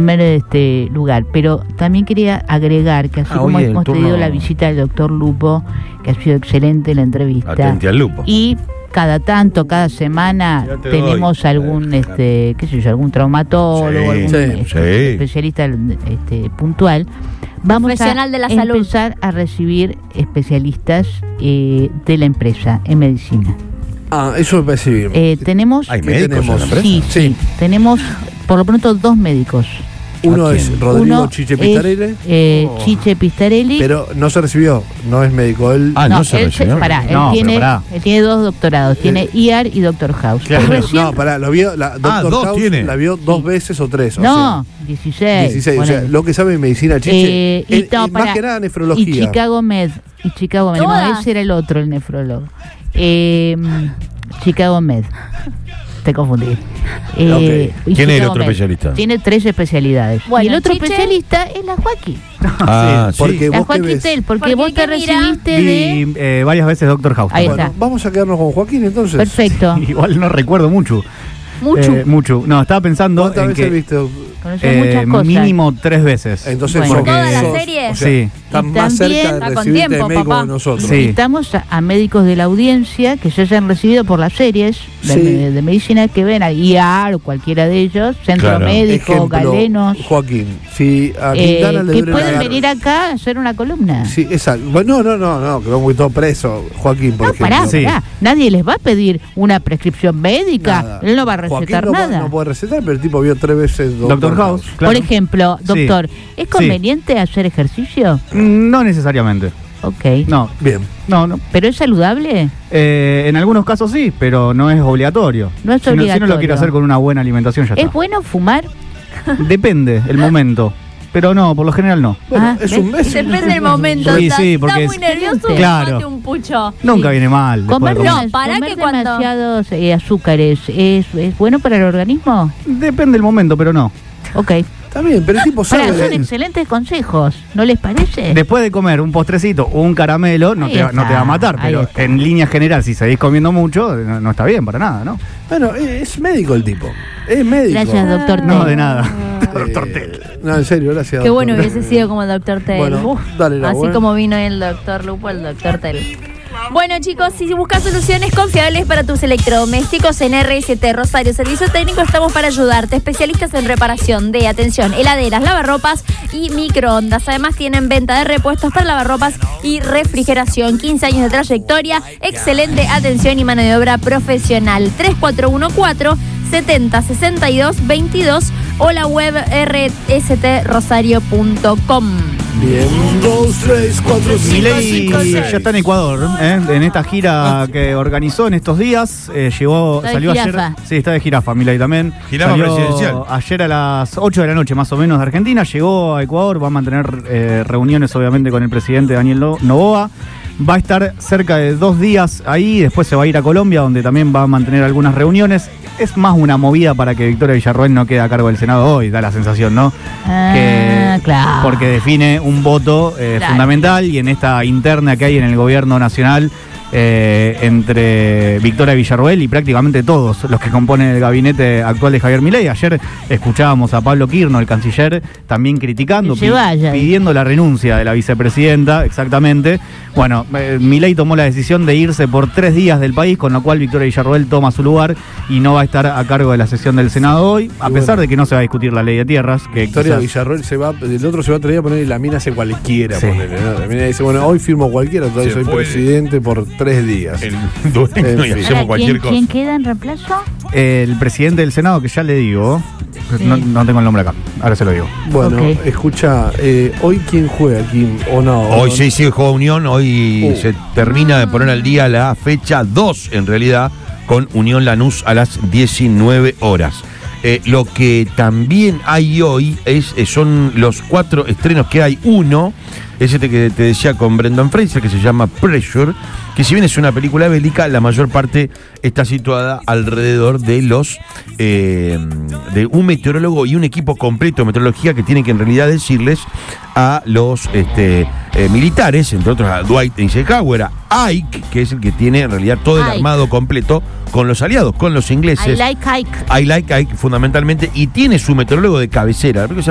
primer lugar. Pero también quería agregar que así como hemos tenido la visita del doctor Lupo, que ha sido excelente la entrevista. Atente al Lupo. Y cada semana tenemos algún algún traumatólogo, algún especialista puntual. Vamos profesional de la salud. Empezar a recibir especialistas de la empresa en medicina. Eso me parece bien. Tenemos. ¿Hay médicos en la empresa? Sí. Tenemos por lo pronto 2 médicos. Uno es Rodrigo Chiche Pistarelli. Chiche Pistarelli. Pero no se recibió, no es médico. Él no se recibió. Él tiene 2 doctorados. Tiene IAR y Doctor House. Claro. Lo vio, Doctor House tiene. La vio 2 veces o 3. No, 16. 16, o sea, lo que sabe en medicina, Chiche. Más que nada nefrología. Y Chicago Med. No, ese era el otro, el nefrólogo. Chicago Med. Te confundí. ¿Quién es el otro especialista? Tiene 3 especialidades. Bueno, y el otro Chiche especialista es la Joaquín. Porque la Joaquín Tel, porque vos te recibiste de varias veces Doctor House. Ahí está. Vamos a quedarnos con Joaquín entonces. Perfecto. Igual no recuerdo mucho. Mucho. No, estaba pensando ¿cuántas veces viste? Muchas cosas. Mínimo 3 veces. Entonces, ¿por toda la serie? O sea, están más cerca de recibirte de médico que nosotros. Sí. Invitamos a médicos de la audiencia que se hayan recibido por las series de medicina, que ven a IAR o cualquiera de ellos, Centro Médico, ejemplo, Galenos. Joaquín, si a Quintana le que pueden venir acá a hacer una columna. Sí, exacto. Bueno, no, que vamos todo preso, Joaquín, por ejemplo. Pará. Nadie les va a pedir una prescripción médica. Nada. Él no va a recetar nada. No puede recetar, pero el tipo vio 3 veces Doctor House. Claro. Por ejemplo, doctor, ¿es conveniente hacer ejercicio? No necesariamente. Ok. No. Bien. No. ¿Pero es saludable? En algunos casos sí, pero no es obligatorio. No es obligatorio. Si no lo quiere hacer con una buena alimentación, ya está. ¿Es bueno fumar? Depende el momento. Pero no, por lo general no. Bueno, depende del momento. Sí, porque está muy nervioso, claro. un pucho. Nunca viene mal. Comer demasiados azúcares, ¿es bueno para el organismo? Depende del momento, pero no. Ok. Está bien, pero el tipo sabe. Son excelentes consejos, ¿no les parece? Después de comer un postrecito o un caramelo, no te va a matar, pero en línea general, si seguís comiendo mucho, no está bien para nada, ¿no? Bueno, es médico el tipo. Es médico. Gracias, doctor Tel. No, de nada. Doctor Tel. No, en serio, gracias. Qué bueno hubiese sido como el doctor Tel. Bueno, dale así como vino el doctor Lupo, el doctor Tel. Bueno, chicos, si buscas soluciones confiables para tus electrodomésticos en RST Rosario Servicio Técnico, estamos para ayudarte. Especialistas en reparación de, atención, heladeras, lavarropas y microondas. Además, tienen venta de repuestos para lavarropas y refrigeración. 15 años de trayectoria, excelente atención y mano de obra profesional. 3414-706222 o la web rstrosario.com. Bien, 2, 3, 4, 5, Milei ya está en Ecuador, en esta gira que organizó en estos días. Salió ayer. Sí, está de jirafa, Milei también. Jirafa presidencial. Ayer a las 8 de la noche, más o menos, de Argentina. Llegó a Ecuador, va a mantener reuniones, obviamente, con el presidente Daniel Noboa. Va a estar cerca de 2 días ahí, después se va a ir a Colombia, donde también va a mantener algunas reuniones. Es más una movida para que Victoria Villarroel no quede a cargo del Senado hoy, da la sensación, ¿no? Claro. Porque define un voto fundamental y en esta interna que hay en el gobierno nacional entre Victoria Villarroel y prácticamente todos los que componen el gabinete actual de Javier Milei. Ayer escuchábamos a Pablo Quirno, el canciller, también criticando, pidiendo la renuncia de la vicepresidenta, exactamente. Bueno, Milei tomó la decisión de irse por 3 días del país, con lo cual Victoria Villarroel toma su lugar y no va a estar a cargo de la sesión del Senado hoy, a pesar de que no se va a discutir la ley de tierras. Que Victoria Villarroel el otro se va a traer a poner y la mina hace cualquiera. Sí. Ponerle, ¿no? La mina dice, bueno, hoy firmo cualquiera, entonces soy presidente por 3 días. Y hacemos cualquier cosa. ¿Quién queda en reemplazo? El presidente del Senado, que ya le digo, no tengo el nombre acá, ahora se lo digo. Bueno, escucha, hoy quién juega aquí o no. Hoy sí juega Unión, hoy se termina de poner al día la fecha 2, en realidad, con Unión Lanús a las 19 horas. Lo que también hay hoy son los 4 estrenos que hay. Uno, ese que te decía con Brendan Fraser, que se llama Pressure, que si bien es una película bélica, la mayor parte está situada alrededor de de un meteorólogo y un equipo completo de meteorología que tiene que en realidad decirles a los militares, entre otros a Dwight Eisenhower, a Ike, que es el que tiene en realidad todo el armado completo con los aliados, con los ingleses. I like Ike. I like Ike, fundamentalmente, y tiene su meteorólogo de cabecera, creo que se llama